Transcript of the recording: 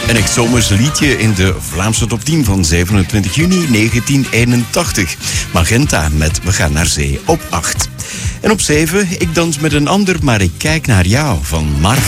Een echt zomers liedje in de Vlaamse top 10 van 27 juni 1981. Magenta met We gaan naar zee op 8. En op 7, Ik dans met een ander, maar ik kijk naar jou van Marv.